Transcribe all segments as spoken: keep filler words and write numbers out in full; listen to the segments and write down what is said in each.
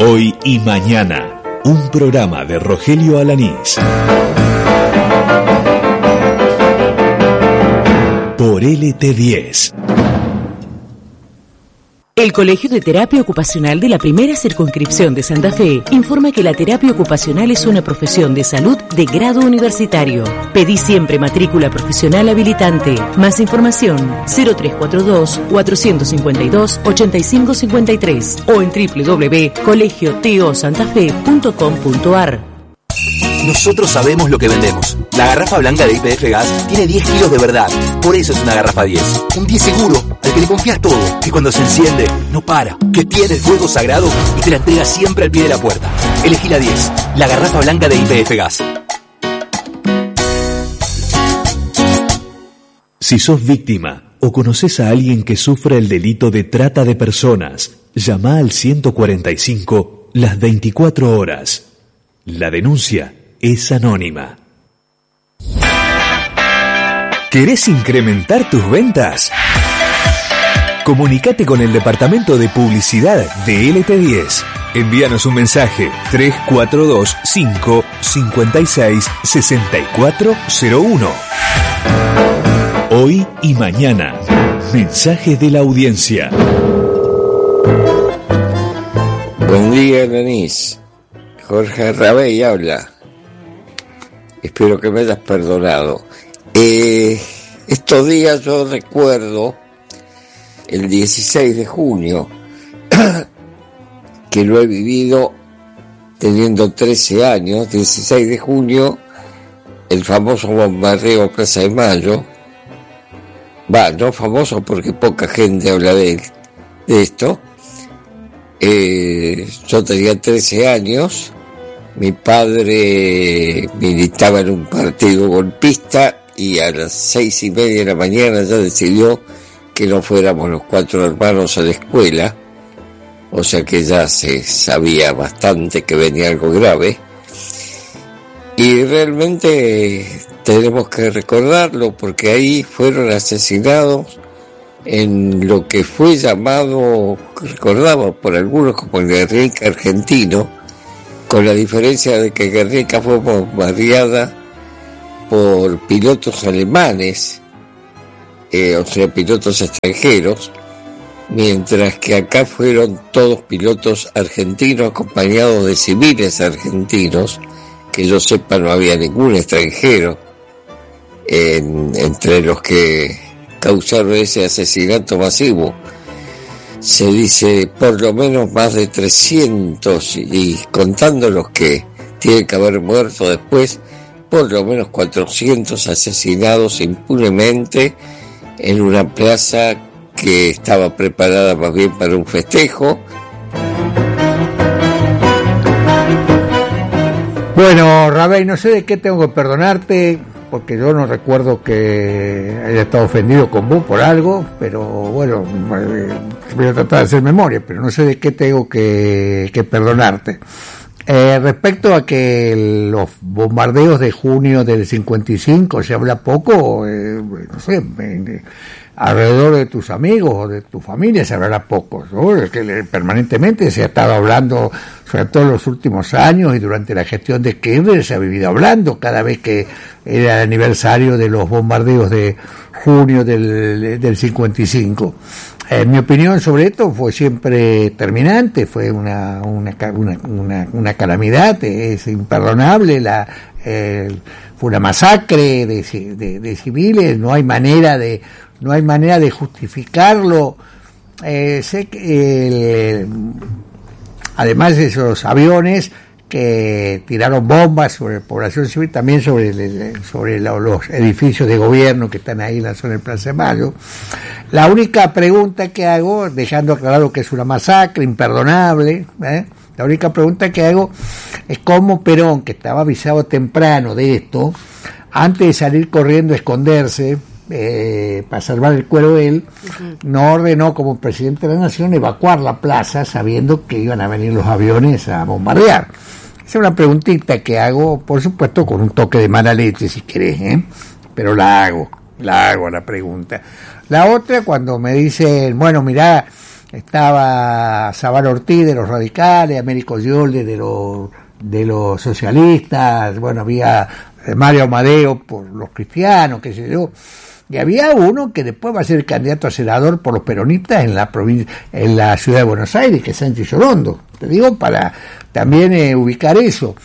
Hoy y mañana, un programa de Rogelio Alanís. Por L T diez. El Colegio de Terapia Ocupacional de la Primera Circunscripción de Santa Fe informa que la terapia ocupacional es una profesión de salud de grado universitario. Pedí siempre matrícula profesional habilitante. Más información cero tres cuatro dos, cuatro cinco dos, ocho cinco cinco tres o en doble u doble u doble u punto colegio to santa fe punto com punto a r. Nosotros sabemos lo que vendemos. La garrafa blanca de Y P F Gas tiene diez kilos de verdad. Por eso es una garrafa diez. Un diez seguro, al que le confías todo. Que cuando se enciende, no para. Que tiene el fuego sagrado y te la entrega siempre al pie de la puerta. Elegí la diez. La garrafa blanca de Y P F Gas. Si sos víctima o conoces a alguien que sufra el delito de trata de personas, llama al ciento cuarenta y cinco las veinticuatro horas. La denuncia es anónima. ¿Querés incrementar tus ventas? Comunicate con el departamento de publicidad de L T diez. Envíanos un mensaje tres cuatro dos cinco cinco seis seis cuatro cero uno. Hoy y mañana, mensaje de la audiencia. Buen día, Denis. Jorge Rabey habla. Espero que me hayas perdonado. Eh, estos días yo recuerdo el dieciséis de junio, que lo he vivido teniendo trece años, dieciséis de junio, el famoso bombardeo Plaza de Mayo. Va, no famoso porque poca gente habla de, de esto. Eh, yo tenía trece años, mi padre militaba en un partido golpista y a las seis y media de la mañana ya decidió que no fuéramos los cuatro hermanos a la escuela, o sea que ya se sabía bastante que venía algo grave, y realmente tenemos que recordarlo porque ahí fueron asesinados en lo que fue llamado, recordado por algunos como el Guernica argentino, con la diferencia de que Guernica fue bombardeada por pilotos alemanes, eh, o sea, pilotos extranjeros, mientras que acá fueron todos pilotos argentinos acompañados de civiles argentinos, que yo sepa no había ningún extranjero en, entre los que causaron ese asesinato masivo. Se dice por lo menos más de trescientos, y contando los que tienen que haber muerto después, por lo menos cuatrocientos asesinados impunemente en una plaza que estaba preparada más bien para un festejo. Bueno, Rabey, no sé de qué tengo que perdonarte, porque yo no recuerdo que haya estado ofendido con vos por algo, pero bueno, voy a tratar de hacer memoria, pero no sé de qué tengo que, que perdonarte. Eh, respecto a que los bombardeos de junio del cincuenta y cinco se habla poco, eh, no sé, eh, alrededor de tus amigos o de tu familia se hablará poco, ¿no? Es que permanentemente se ha estado hablando, sobre todo en los últimos años y durante la gestión de Kirchner se ha vivido hablando cada vez que era el aniversario de los bombardeos de junio del, del cincuenta y cinco. Eh, mi opinión sobre esto fue siempre terminante, fue una una una una, una calamidad, es imperdonable, la eh, fue una masacre de, de, de civiles, no hay manera de no hay manera de justificarlo. Eh, sé que eh, además de esos aviones que tiraron bombas sobre la población civil, también sobre el, sobre los edificios de gobierno que están ahí en la zona de Plaza de Mayo. La única pregunta que hago, dejando claro que es una masacre imperdonable, ¿eh? La única pregunta que hago es cómo Perón, que estaba avisado temprano de esto, antes de salir corriendo a esconderse, eh, para salvar el cuero él, uh-huh. no ordenó como presidente de la nación evacuar la plaza sabiendo que iban a venir los aviones a bombardear. Esa es una preguntita que hago, por supuesto, con un toque de mala leche, si querés, ¿eh? Pero la hago, la hago la pregunta. La otra, cuando me dicen, bueno, mirá, estaba Zabal Ortiz de los radicales, Américo Giolde de los de los socialistas, bueno, había Mario Amadeo por los cristianos, qué sé yo, y había uno que después va a ser candidato a senador por los peronistas en la provincia, en la ciudad de Buenos Aires, que es Sánchez Orondo, te digo para también eh, ubicar eso.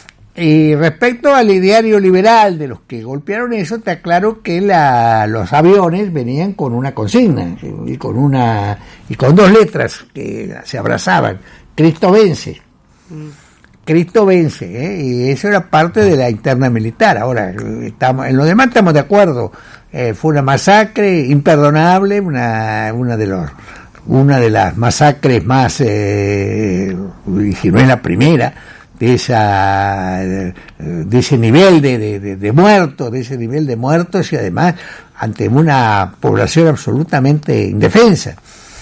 Y respecto al ideario liberal de los que golpearon eso, está claro que la, los aviones venían con una consigna y con una y con dos letras que se abrazaban: Cristo vence. Mm. Cristo vence, ¿eh? Y eso era parte de la interna militar. Ahora, estamos, en lo demás estamos de acuerdo. Eh, fue una masacre imperdonable, una, una de los, una de las masacres más, eh, si no es la primera, de esa, de ese nivel de, de, de muertos, de ese nivel de muertos y además ante una población absolutamente indefensa.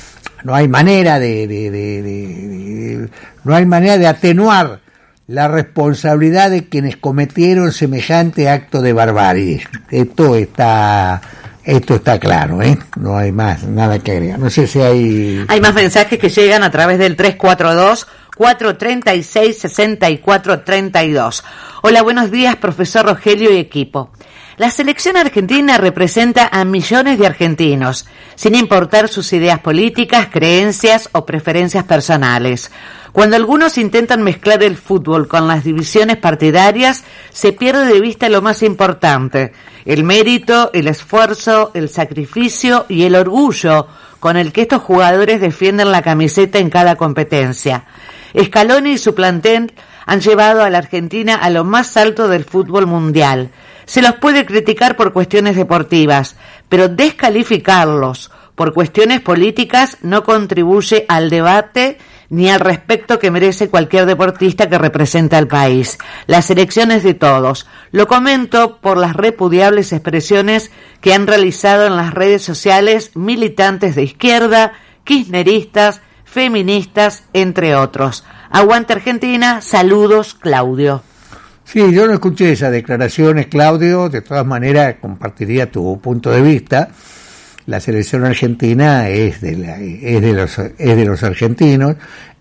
No hay manera de, de, de, de, de no hay manera de atenuar la responsabilidad de quienes cometieron semejante acto de barbarie. Esto está, esto está claro, ¿eh? No hay más, nada que agregar. No sé si hay... Hay más mensajes que llegan a través del tres cuatro dos, cuatro tres seis, seis cuatro tres dos. Hola, buenos días, profesor Rogelio y equipo. La selección argentina representa a millones de argentinos, sin importar sus ideas políticas, creencias o preferencias personales. Cuando algunos intentan mezclar el fútbol con las divisiones partidarias, se pierde de vista lo más importante: el mérito, el esfuerzo, el sacrificio y el orgullo con el que estos jugadores defienden la camiseta en cada competencia. Scaloni y su plantel han llevado a la Argentina a lo más alto del fútbol mundial. Se los puede criticar por cuestiones deportivas, pero descalificarlos por cuestiones políticas no contribuye al debate ni al respeto que merece cualquier deportista que representa al país. La selección es de todos. Lo comento por las repudiables expresiones que han realizado en las redes sociales militantes de izquierda, kirchneristas, feministas, entre otros. Aguante Argentina, saludos, Claudio. Sí, yo no escuché esas declaraciones, Claudio. De todas maneras, compartiría tu punto de vista. La selección argentina es de, la, es de, los, es de los argentinos.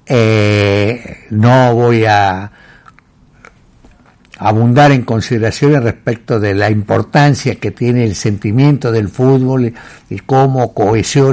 Eh, no voy a abundar en consideraciones respecto de la importancia que tiene el sentimiento del fútbol y cómo cohesiona